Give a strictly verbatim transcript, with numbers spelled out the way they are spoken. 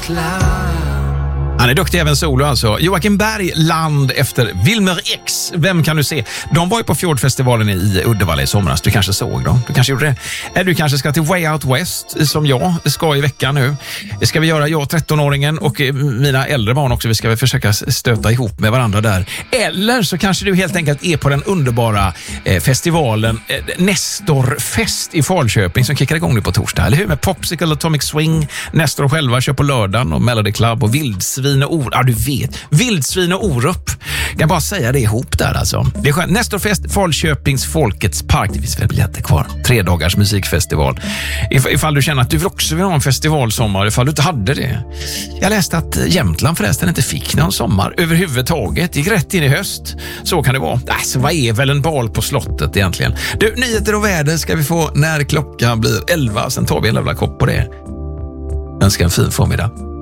Han är duktig även solo alltså. Joakim Berg, Land efter Wilmer X. Vem kan du se? De var ju på Fjordfestivalen i Uddevalla i somras. Du kanske såg dem. Du kanske gjorde det. Du kanske ska till Way Out West som jag ska i veckan nu. Det ska vi göra, jag tretton-åringen och mina äldre barn också. Vi ska väl försöka stöta ihop med varandra där. Eller så kanske du helt enkelt är på den underbara eh, festivalen eh, Nestorfest i Falköping som kickar igång nu på torsdag. Eller hur? Med Popsicle och Atomic Swing. Nestor själva kör på lördagen och Melody Club och Vildsvin och Orup. Ja, du vet. Vildsvin och Orup. Jag kan bara säga det ihop där alltså. Det är skönt. Nestorfest, Falköpings Folkets Park. Det finns väl biljetter kvar. Tre dagars musikfestival. If, ifall du känner att du också vill ha en festivalsommar, ifall du inte hade det. Jag läste att Jämtland förresten inte fick någon sommar överhuvudtaget. Gick rätt in i höst. Så kan det vara. Alltså, vad är väl en bal på slottet egentligen? Du, nyheter och väder ska vi få när klockan blir elva. Sen tar vi en jävla kopp på det. Önskar en fin förmiddag.